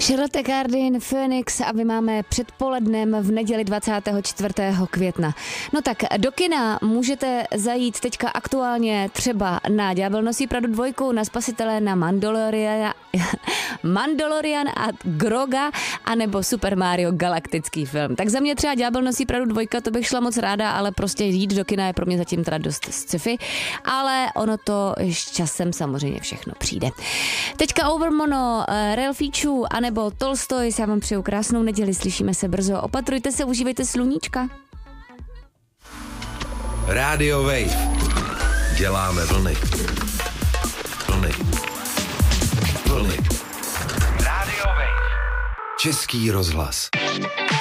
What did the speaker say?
Charlotte Gardin, Phoenix a vy máme předpolednem v neděli 24. května. No tak do kina můžete zajít teďka aktuálně třeba na Ďábel nosí Pradu 2, na Spasitele, na Mandalorian a Groga, anebo Super Mario galaktický film. Tak za mě třeba Ďábel nosí Pradu 2, to bych šla moc ráda, ale prostě jít do kina je pro mě zatím teda dost sci-fi, ale ono to s časem samozřejmě všechno přijde. Teďka Overmono, Relfíčů, anebo Tolstoj, já vám přeju krásnou neděli, slyšíme se brzo, opatrujte se, užívejte sluníčka. Radio Wave. Děláme vlny. Vlny. Vlny. Radio Wave. Český rozhlas.